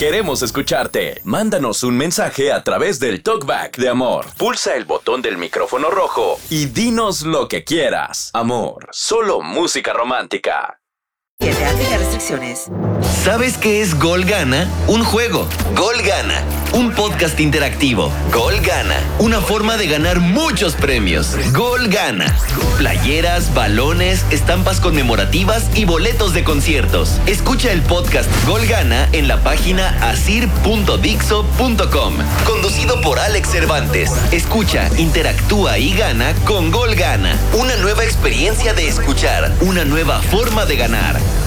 Queremos escucharte. Mándanos un mensaje a través del TalkBack de Amor. Pulsa el botón del micrófono rojo y dinos lo que quieras. Amor, solo música romántica. Aplica restricciones. ¿Sabes qué es Gol Gana? Un juego. Gol Gana. Un podcast interactivo. Gol Gana. Una forma de ganar muchos premios. Gol Gana. Playeras, balones, estampas conmemorativas y boletos de conciertos. Escucha el podcast Gol Gana en la página asir.dixo.com. Conducido por Alex Cervantes. Escucha, interactúa y gana con Gol Gana. Una nueva experiencia de escuchar. Una nueva forma de ganar.